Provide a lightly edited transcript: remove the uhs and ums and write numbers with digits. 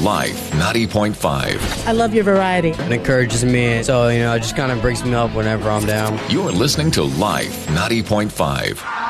Life 90.5. I love your variety. It encourages me, so, it just kind of brings me up whenever I'm down. You're listening to Life 90.5.